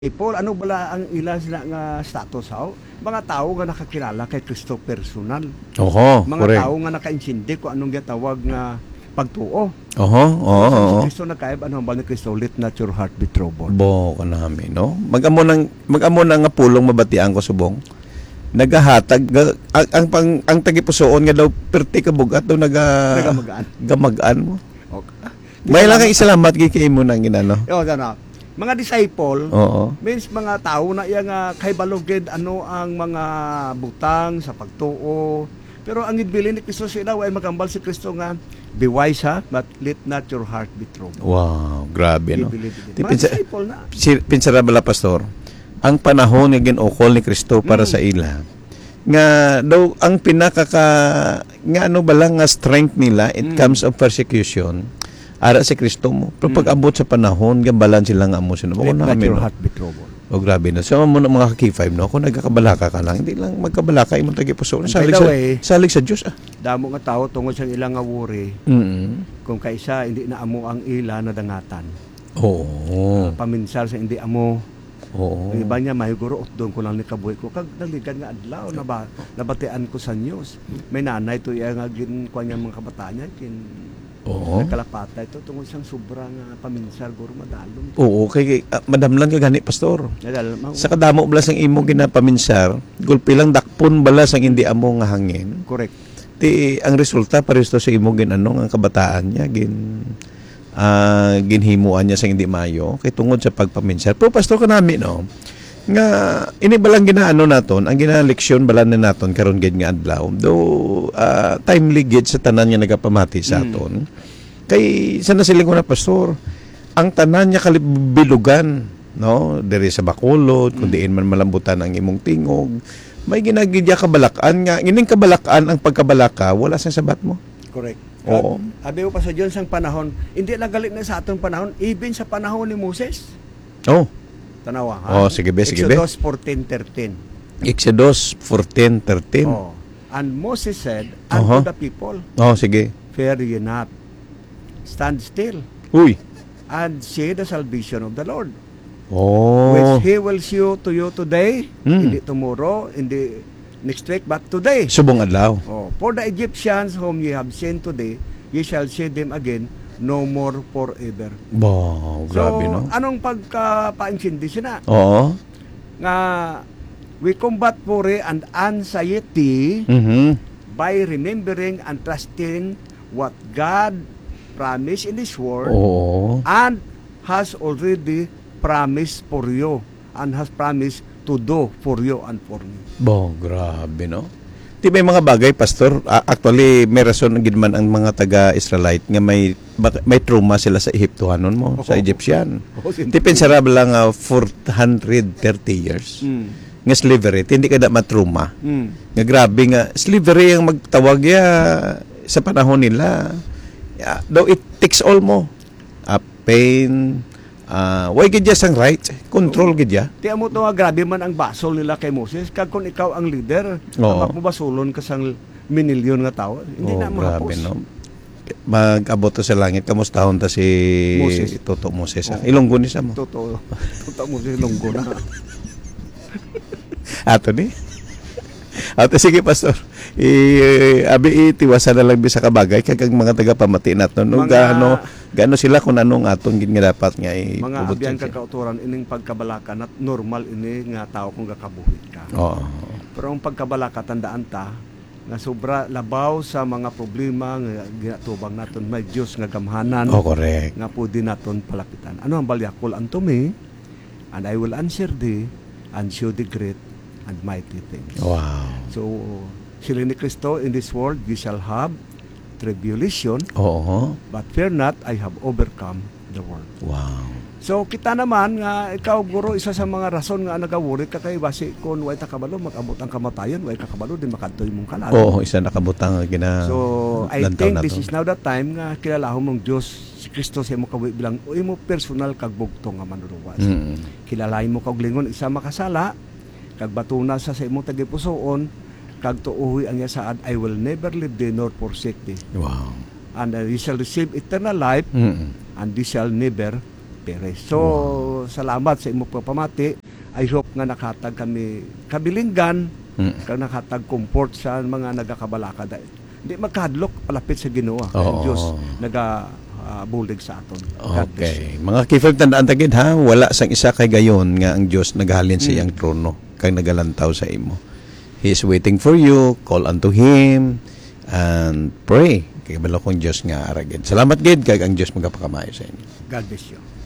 Paul, ano bala ang ilan sila nga status haw? Mga tao nga nakakilala kay Kristo personal. Oho, Mga correct. tao nga nakaintindi kung anong gitawag nga pagtuo. Oho, oo, So, si oo. Kristo nagkaib ano ba ni Kristo, let not your heart be troubled. Bo ka namin, no? Mag-amo nang nga pulong mabatian ko subong. Nagahatag ang tagipusoon nga daw perti ka bugat daw Nagamagaan. gamagaan mo. Okay. May lang kang isalamat kay mo nang ginano. Yo, sana. Mga disciple, Oo. means mga tao na iya nga kay balugid ano ang mga butang sa pagtuo. Pero ang idbilin ni Kristo sila ay magambal si Kristo nga be wise ha, but let not your heart be troubled. Wow, grabe no. Mga disciple na. Pinsara bala pastor. Ang panahon nga ginukol ni Kristo para sa ila. Nga daw ang nga ano bala nga strength nila it comes of persecution. Ara si Kristo mo. Pero pag abot sa panahon, gambalan sila nga mo sino. Let not your No? heart be troubled. O grabe na. So mo na mga K5 no, kung nagkakabalaka ka lang, hindi lang magkabalaka imong tagipuso. And by the way, Salig sa Dios ah. damo nga tao tungod sa ilang nga worry, kung kaisa hindi na amo ang ila na dangatan. Oo. Paminsar sa hindi amo. Oo. Ang iba niya mahiguro doon ko lang ni kabuhi ko kag naligan nga adlaw nabatian ko sa news. May nanay to iya nga gin kuan niya mga kabataan niya kin Oo. kalapata ito tungod sang sobrang paminsar guro madalom. Oo, kay madamlan ka gani pastor. Nadalom. Sa kadamo bala sang imo ginapaminsar, gulpi lang dakpon bala sang hindi amo nga hangin. Correct. Ti ang resulta pares to sa imo ginano ang kabataan niya ginhimuan niya sa hindi mayo kay tungod sa pagpaminsar. Pero pastor kanami no nga ini balang ginaano naton ang ginaleksyon balan na naton karon gid nga adlaw do timely gid sa tanan nga nagapamati sa aton kay sana siling ko na pastor ang tanan niya kalibilugan no diri sa Bacolod kun diin man malambutan ang imong tingog may ginagidya kabalakan nga ining kabalakan ang pagkabalaka wala sa sabat mo. Correct. Oo. Abi pa sa Diyon sang panahon, hindi lang galit na sa atong panahon, even sa panahon ni Moses. Oh. Tanawa ha. Oh, sige be. Exodus 14:13. Exodus 14:13. Oh. And Moses said unto the people, Oh, sige. fear ye not, stand still, Uy. and see the salvation of the Lord, Oh. which He will show to you today, Mm. hindi tomorrow, hindi next week, but today. Subong adlaw. Oh, for the Egyptians whom ye have seen today, ye shall see them again no more forever. Wow, grabe So, no. anong pagkapaintindi siya na? Oo. Nga, we combat worry and anxiety Mhm. by remembering and trusting what God promised in His Word Oo. and has already promised for you and has promised to do for you and for me. Bo, grabe no. Di may mga bagay pastor, actually may rason gid man ang mga taga-Israelite nga may trauma sila sa Ehiptohanon mo, sa Egyptian. Di pensara lang 430 years. Nga slavery, hindi ka da matruma. Nga grabe nga slavery ang magtawag ya sa panahon nila. Though it takes all mo. Pain, why gid ya sang right? Control gid ya. Tiyan mo ito nga, grabe man ang basol nila kay Moses. Kag kung ikaw ang leader, Oo. mabasolon ka sang minilyon nga tao. Hindi na grabe mahapos. no. Mag-abot to sa langit, kamustahon ta si Moses. Toto Moses. Oo. Ilonggo ni sa mo. Totoo mo si Longgo na. Ato ni. Ato sige pastor. Itiwasan na lang bisa ka bagay kag mga taga-pamati naton. No, gaano sila kung anong aton gid nga dapat nga Mga ipubot abiyang siya. kakauturan, ining pagkabalaka na normal ini nga tao kung gakabuhit ka. Oo. Pero ang pagkabalaka, tandaan ta, nga sobra labaw sa mga problema nga ginatubang naton may Dios nga gamhanan Oh, correct. nga pwede naton palapitan. Ano ang balyakol unto me, and I will answer thee and show thee great and mighty things. Wow. So, sila ni Kristo, in this world you shall have tribulation, Oo. but fear not, I have overcome the world. Wow. So, kita naman nga, ikaw, guro, isa sa mga rason nga nagawurit ka kay basi kung way takabalo, mag-abot ang kamatayon, way kakabalo, din makadtoy mong kalag. Oo, isa nakabutang gina. So, I lantaw think na this to. is now the time nga kilalahon mong Diyos, si Kristo sa imo kabuhi bilang, o imo personal kagbugtong nga manuluwas. Kilalahin mo kag lingon, isa makasala, kag batuna sa imong tagipusoon, kag tuuhoy ang yasaad, I will never leave thee nor forsake thee. Wow. And you shall receive eternal life, and you shall never Perez. So, salamat sa imo pagpamati. I hope nga nakatag kami kabilinggan, kag nakatag comfort sa mga nagakabalaka dahil. Hindi magkadlok palapit sa Ginoo. Ang Diyos bulig sa aton. God bless you. Okay. Mga kifag, tandaan tagid ha, wala sang isa kay gayon nga ang Dios naghalin sa iyang trono kay nagalantaw sa imo. He is waiting for you. Call unto Him and pray. Kay bala kong Diyos nga aragid. Salamat gid kay ang Diyos magapakamayo sa inyo. God bless you.